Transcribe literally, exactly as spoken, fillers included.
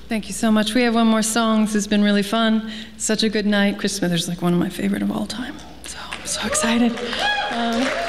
Thank you so much. We have one more song. This has been really fun. Such a good night. Chris Smithers is like one of my favorite of all time. So I'm so excited. Um,